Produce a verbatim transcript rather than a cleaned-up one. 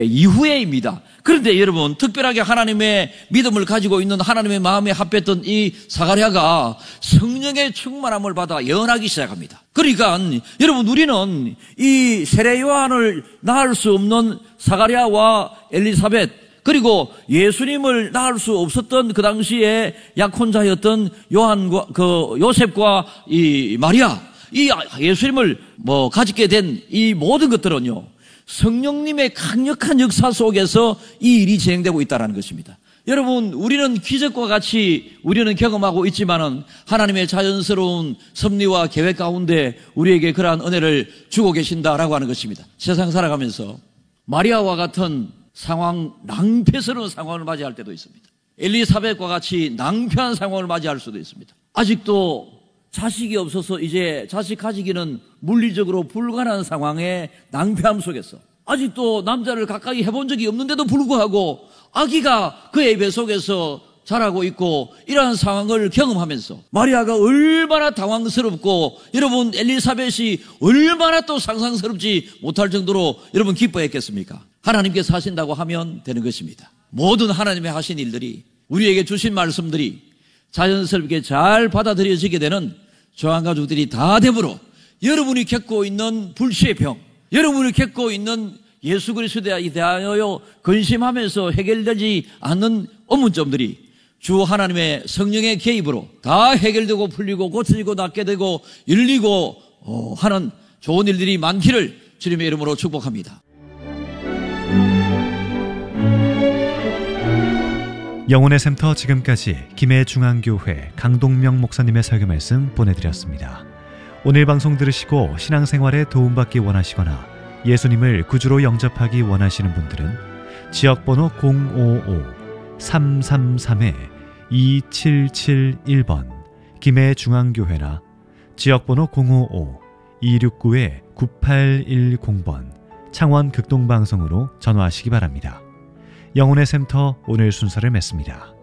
이후에입니다. 그런데 여러분, 특별하게 하나님의 믿음을 가지고 있는 하나님의 마음에 합했던 이 사가랴가 성령의 충만함을 받아 예언하기 시작합니다. 그러니까 여러분, 우리는 이 세례 요한을 낳을 수 없는 사가랴와 엘리사벳, 그리고 예수님을 낳을 수 없었던 그 당시에 약혼자였던 요한과 그 요셉과 이 마리아, 이 예수님을 뭐 가지게 된 이 모든 것들은요, 성령님의 강력한 역사 속에서 이 일이 진행되고 있다는 것입니다. 여러분, 우리는 기적과 같이 우리는 경험하고 있지만은 하나님의 자연스러운 섭리와 계획 가운데 우리에게 그러한 은혜를 주고 계신다라고 하는 것입니다. 세상 살아가면서 마리아와 같은 상황, 낭패스러운 상황을 맞이할 때도 있습니다. 엘리사벳과 같이 낭패한 상황을 맞이할 수도 있습니다. 아직도 자식이 없어서 이제 자식 가지기는 물리적으로 불가능한 상황의 낭패함 속에서 아직도 남자를 가까이 해본 적이 없는데도 불구하고 아기가 그의 배 속에서 자라고 있고 이러한 상황을 경험하면서 마리아가 얼마나 당황스럽고 여러분 엘리사벳이 얼마나 또 상상스럽지 못할 정도로 여러분 기뻐했겠습니까? 하나님께서 하신다고 하면 되는 것입니다. 모든 하나님의 하신 일들이 우리에게 주신 말씀들이 자연스럽게 잘 받아들여지게 되는 저한 가족들이 다 되므로 여러분이 겪고 있는 불치의 병, 여러분이 겪고 있는 예수 그리스도에 대하여 근심하면서 해결되지 않는 업문점들이 주 하나님의 성령의 개입으로 다 해결되고 풀리고 고쳐지고 낫게 되고 열리고 어, 하는 좋은 일들이 많기를 주님의 이름으로 축복합니다. 영혼의 샘터 지금까지 김해중앙교회 강동명 목사님의 설교 말씀 보내드렸습니다. 오늘 방송 들으시고 신앙생활에 도움받기 원하시거나 예수님을 구주로 영접하기 원하시는 분들은 지역번호 공오오 삼삼삼 이칠칠일 번 김해중앙교회나 지역번호 공오오 이육구 구팔일공 번 창원 극동방송으로 전화하시기 바랍니다. 영혼의 샘터 오늘 순서를 맺습니다.